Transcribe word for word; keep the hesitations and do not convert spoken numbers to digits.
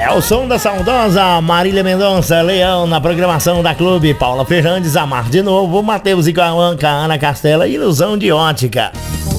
É o som da saudosa Marília Mendonça, Leão, na programação da Clube. Paula Fernandes, Amar de Novo, Matheus e Cauã, Ana Castela, Ilusão de Ótica.